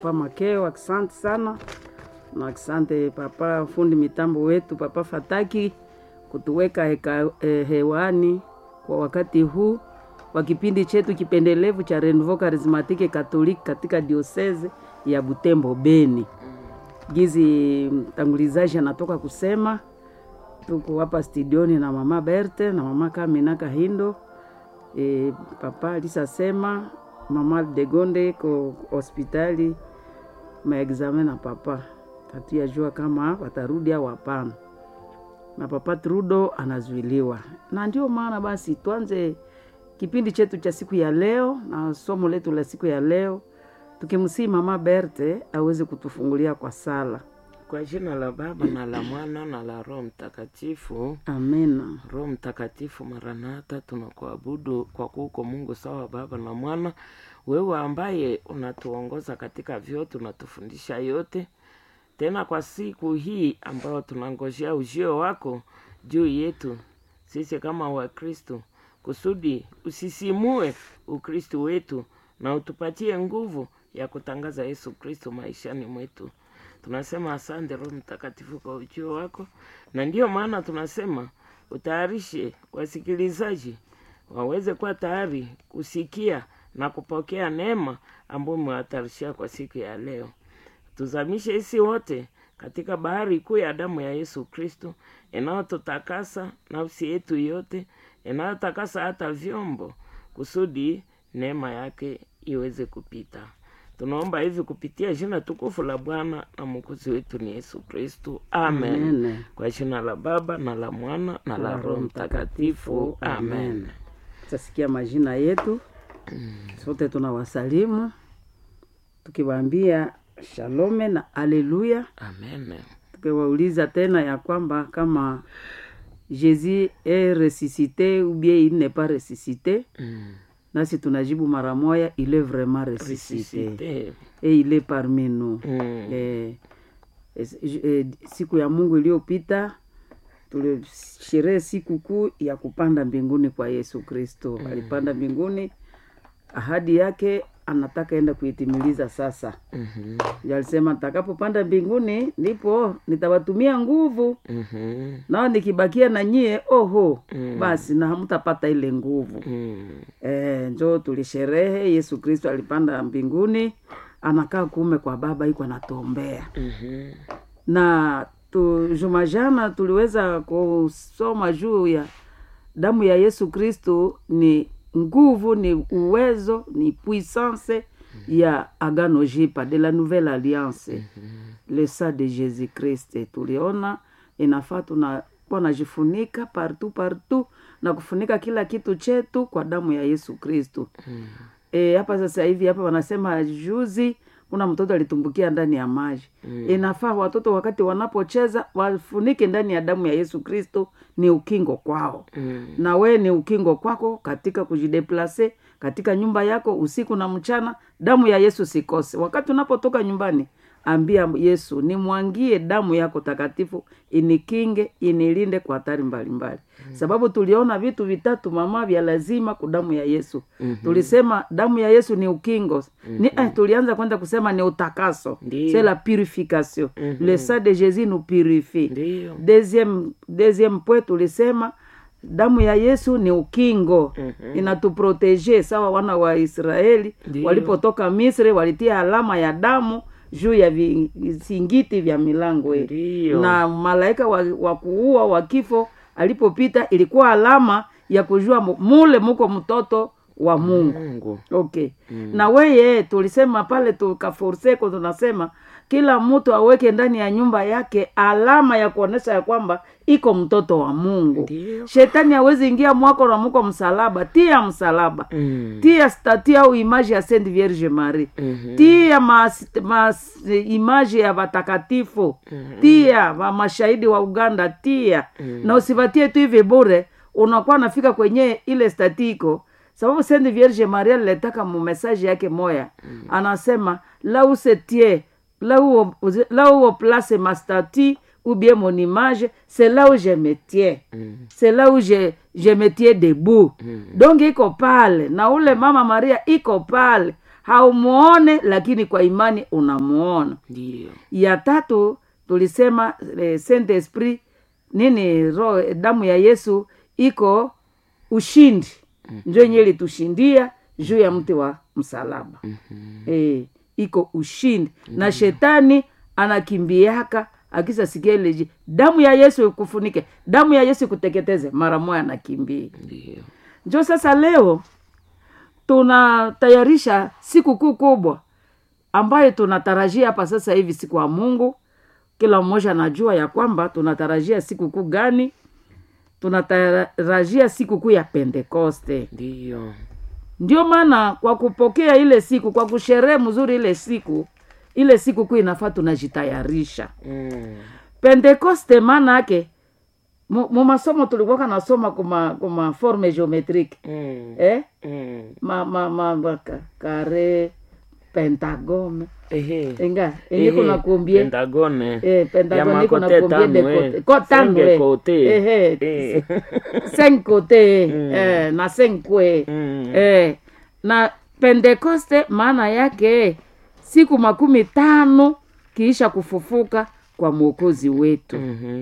Papa Makeo, asante sana. Na asante papa fundi mitambo wetu, papa Fataki, kutuweka hewani kwa wakati huu wa kipindi chetu kipendelevu cha Renouveau Charismatique Catholique katika diocese ya Butembo Beni. Gizi mtangulizaji anatoka kusema, tuko hapa studioni na mama Berte na mama Kamina Kahindo. Papa alisema mama Degonde ko hospitali maexamen na papa. Hatujajua kama watarudi au hapana. Na papa Trudo anazuiliwa. Na ndio maana basi tuanze kipindi chetu cha siku ya leo na somo letu la siku ya leo. Tukimsihi mama Berte aweze kutufungulia kwa sala. Kwa jina la Baba na la Mwana na la Roho Mtakatifu. Amina. Roho Mtakatifu Maranatha, tunakuabudu kwa kuko Mungu sawa Baba na Mwana. Wewe ambaye unatuongoza katika vyote, unatufundisha yote. Tena kwa siku hii ambayo tunangojea ujio wako juu yetu sisi kama Wakristo, kusudi usisimue Ukristo wetu na utupatie nguvu ya kutangaza Yesu Kristo maishani mwetu. Tunasema asante Roho Mtakatifu kwa ujio wako, na ndio maana tunasema utayarishe wasikilizaji waweze kuwa tayari kusikia na kupokea neema ambayo umewatarishia kwa siku ya leo. Tuzamishe isi wote katika bahari kuu ya damu ya Yesu Kristo, inayotutakasa nafsi yetu yote, inayotakasa hata vyombo, kusudi neema yake iweze kupita. Tunaomba hivi kupitia jina tukufu la Bwana na Mwokozi wetu ni Yesu Kristo. Amen. Amen. Kwa jina la Baba na la Mwana na la Roho Mtakatifu. Amen. Tutasikia majina yetu. Sote tunawasalimu tukiwaambia shalome na haleluya. Amen. Tukiwauliza tena ya kwamba kama Jésus est ressuscité ou bien il n'est pas ressuscité. Nasi tunajibu mara moja, il est vraiment ressuscité. Et il est parmi nous. Siku ya Mungu iliyopita tulisherehe siku kuu ya kupanda mbinguni kwa Yesu Kristo. Alipanda mbinguni, ahadi yake anataka enda kuitimiliza sasa. Alisema nitakapopanda mbinguni ndipo nitawatumia nguvu. Nao nikibakia na nyie basi na hamtapata ile nguvu. Njoo tulisherehe Yesu Kristo alipanda mbinguni, anakaa kuume kwa Baba, iko anatuombea. Na jumajana tuliweza kusoma juu ya damu ya Yesu Kristo ni nguvu, ni uwezo, ni puissance ya agano jipa de la nouvelle alliance. Le sang de Jésus Christ. Tuliona inafaa tunajifunika partout na kufunika kila kitu chetu kwa damu ya Yesu Kristo. Hapa sasa hivi hapa wanasema juzi kuna mtoto alitumbukia ndani ya maji. Inafaa watoto wakati wanapocheza wafunike ndani ya damu ya Yesu Kristo, ni ukingo kwao. Na we ni ukingo kwako katika kujideplace katika nyumba yako usiku na mchana. Damu ya Yesu sikose. Wakati unapotoka nyumbani, ambia Yesu nimwangie damu yako takatifu, inikinge, inilinde kwa hatari mbalimbali. Sababu tuliona vitu vitatu mama vya lazima kwa damu ya Yesu. Tulisema damu ya Yesu ni ukingo. Tulianza kwenda kusema ni utakaso. C'est la purification. Le sang de Jésus nous purifie. Deuxième point tulisema damu ya Yesu ni ukingo. Inatuprotege sawa wana wa Israeli walipotoka Misri walitia alama ya damu juu ya visingiti vya milango. Na malaika wa kuua wa kifo alipopita ilikuwa alama ya kujua mule muko mtoto wa Mungu. Na weye tulisema pale tukaforseko, tunasema kila mtu aweke ndani ya nyumba yake alama ya kuonesha ya kwamba iko mtoto wa Mungu. Shetani hawezi ingia mwako na muko msalaba. Tia msalaba. Tia statue au image ya Sainte Vierge Marie. Tia image ya watakatifu. Tia mashahidi wa Uganda. Tia. Na usivatie tu hivi bure. Unakuwa nafika kwenye ile statiko. Sababu Sainte Vierge Marie alitaka mu message yake moya. Anasema là où se tient, là où place ma statue ou bien mon image, c'est là où je me tiens. C'est là où je me tiens debout. Donc iko pale. Na ule mama Maria iko pale. haumuone lakini kwa imani unamuona. Ndio. Ya tatu tulisema Saint Esprit nini roho damu ya Yesu iko ushindi. Ndio yenyewe ilitushindia juu ya mti wa msalaba. Iko ushindi. Na shetani anakimbiaka akisa sikia ile damu ya Yesu ikufunike, damu ya Yesu kuteketeze, mara moja anakimbia. Ndio. Ndio sasa leo tunatayarisha siku kubwa ambayo tunatarajia hapa sasa hivi, siku ya Mungu. Kila mmoja anajua ya kwamba tunatarajia siku kuu gani. Tunatarajia siku kuu ya Pentekoste. Ndio. Ndio maana kwa kupokea ile siku, kwa kusherehe mzuri ile siku kuu inafaa tunajitayarisha. Pentekoste maana yake mu masomo tulikuwa nasoma kuma forme geometrique. Kare, pentagone. Enga, kuna kuambia pentagone. Pentagone kuna kuambia de côté. 5 côtés. Na 5 coins. Na Pentekoste maana yake siku 15 kiisha kufufuka kwa Mwokozi wetu.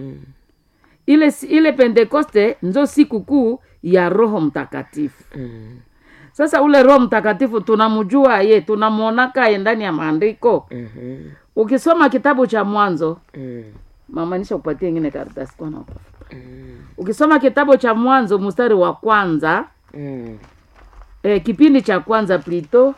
Ile Pentekoste ndio siku kuu ya Roho Mtakatifu. Sasa ule Roho Mtakatifu tunamjua tunamuonaka ndani ya maandiko. Ukisoma kitabu cha Mwanzo, mama nisha kupatia nyingine karatasi kwa hapo. Ukisoma kitabu cha Mwanzo mstari wa kwanza, kipindi cha kwanza plito,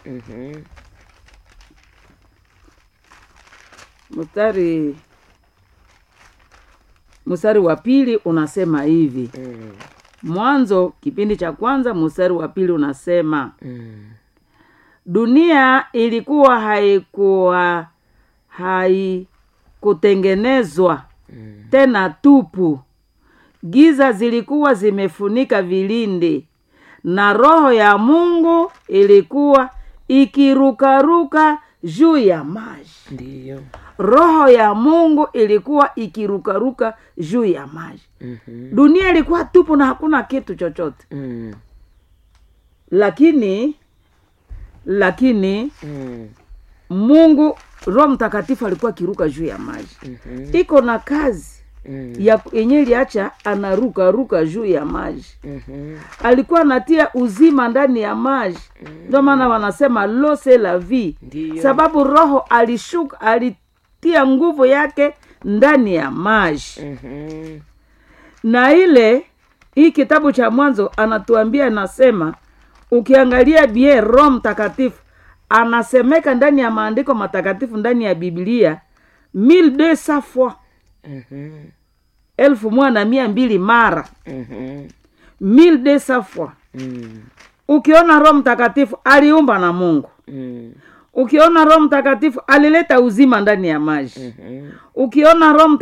mstari wa pili unasema hivi. Mwanzo kipindi cha kwanza mstari wa pili unasema dunia ilikuwa haikutengenezwa tena tupu, giza zilikuwa zimefunika vilindi, na roho ya Mungu ilikuwa ikirukaruka juu ya maji. Ndio. Roho ya Mungu ilikuwa ikirukaruka juu ya maji. Dunia ilikuwa tupu na hakuna kitu chochote. Lakini Mungu Roho Mtakatifu alikuwa kiruka juu ya maji. Iko na kazi ya yenyewe iliacha anaruka juu ya maji. Alikuwa anatia uzima ndani ya maji. Ndio maana wanasema l'eau c'est la vie. Sababu Roho alishuka, alitia nguvu yake ndani ya maji. Na hii kitabu cha Mwanzo anatuambia, anasema ukiangalia bien Roho Mtakatifu anasemeka ndani ya maandiko matakatifu ndani ya Biblia 1200 fois. 1200 mara. 1200 fois. Ukiona Roho Mtakatifu aliumba na Mungu. Ukiona Roho Mtakatifu alileta uzima ndani ya maji. Ukiona Roho